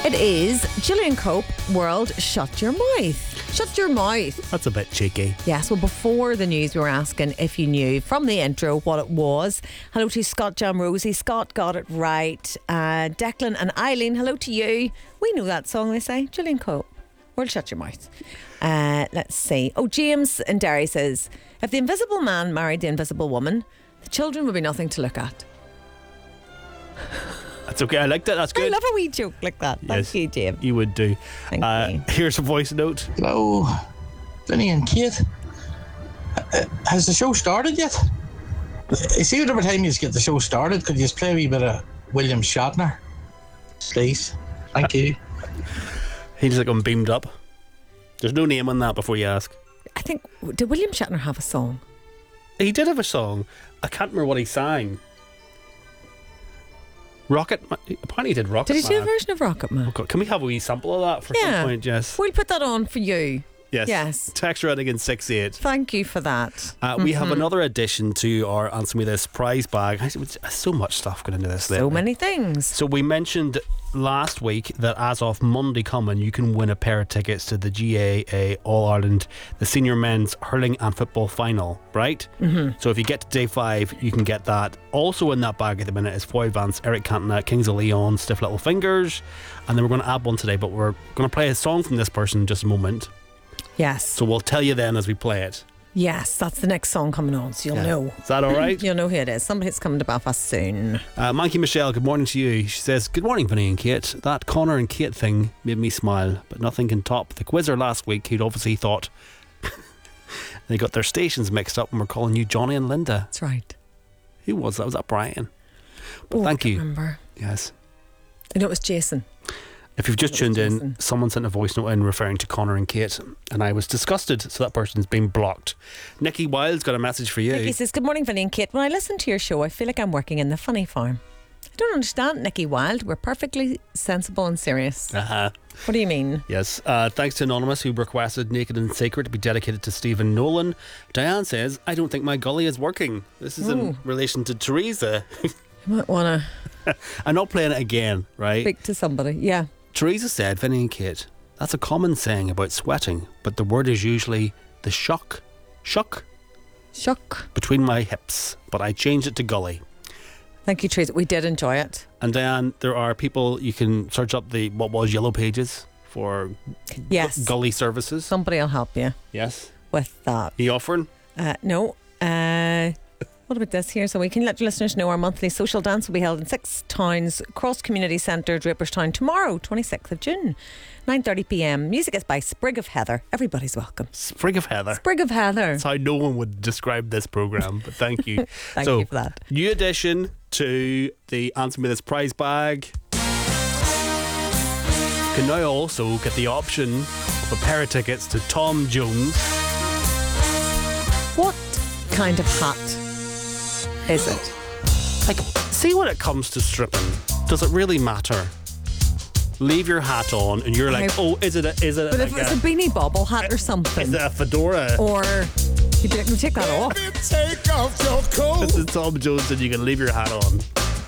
It is Gillian Cope, World Shut Your Mouth. Shut your mouth. That's a bit cheeky. Yes, well, before the news, we were asking if you knew from the intro what it was. Hello to Scott Jam Rosie. Scott got it right. Declan and Eileen, hello to you. We know that song, they say. Gillian Cope, World Shut Your Mouth. Let's see. Oh, James in Derry says, if the invisible man married the invisible woman, the children would be nothing to look at. That's okay. I like that. That's good. I love a wee joke like that. Yes, Thank you, James. You would do. Thank you. Here's a voice note. Hello, Vinny and Kate. Has the show started yet? You see, every time you get the show started, could you just play a wee bit of William Shatner? Please. Thank you. He's like beamed up. There's no name on that before you ask. I think, did William Shatner have a song? He did have a song. I can't remember what he sang. Apparently he did Rocket Man. Did he do a version of Rocket Man? Oh God, can we have a wee sample of that for some point, Jess? We'll put that on for you. Yes. Text running in 68. Thank you for that. We have another addition to our Answer Me This prize bag. So much stuff going into this. So many things. So we mentioned last week that as of Monday coming, you can win a pair of tickets to the GAA All-Ireland, the senior men's hurling and football final, right? Mm-hmm. So if you get to day 5, you can get that. Also in that bag at the minute is Foy Vance, Eric Cantona, Kings of Leon, Stiff Little Fingers. And then we're going to add one today, but we're going to play a song from this person in just a moment. Yes. So we'll tell you then as we play it. Yes, that's the next song coming on, so you'll know. Is that all right? You'll know who it is. Somebody's coming to Belfast soon. Monkey Michelle, good morning to you. She says, good morning, Vinny and Kate. That Connor and Kate thing made me smile, but nothing can top the quizzer last week. He'd obviously thought they got their stations mixed up and were calling you Johnny and Linda. That's right. Who was that? Was that Brian? But thank you. I remember. Yes. I know it was Jason. If you've just tuned in, someone sent a voice note in referring to Connor and Kate, and I was disgusted, so that person's been blocked. Nikki Wilde's got a message for you. Nikki says, good morning, Vinny and Kate. When I listen to your show, I feel like I'm working in the funny farm. I don't understand, Nikki Wilde. We're perfectly sensible and serious. What do you mean? Yes. Thanks to Anonymous, who requested Naked and Sacred to be dedicated to Stephen Nolan. Diane says, I don't think my gully is working. This is in relation to Teresa. You might want to... I'm not playing it again, right? Speak to somebody, yeah. Teresa said, Vinny and Kate, that's a common saying about sweating, but the word is usually the shock between my hips, but I changed it to gully. Thank you, Teresa. We did enjoy it. And Diane, there are people, you can search up the what was Yellow Pages for gully services. Somebody will help you. Yes. With that. Are you offering? No. What about this here? So we can let your listeners know our monthly social dance will be held in 6 towns, Cross Community Centre, Draperstown, tomorrow, 26th of June, 9:30pm. Music is by Sprig of Heather. Everybody's welcome. Sprig of Heather. Sprig of Heather. That's how no one would describe this programme, but thank you. Thank you for that. New addition to the Answer Me This prize bag. You can now also get the option of a pair of tickets to Tom Jones. What kind of hat is it? Like, see, when it comes to stripping, does it really matter? Leave your hat on and you're like, is it but if it's a beanie bobble hat or something, is it a fedora, or you take that off? Take off your coat. This is Tom Jones and you can leave your hat on.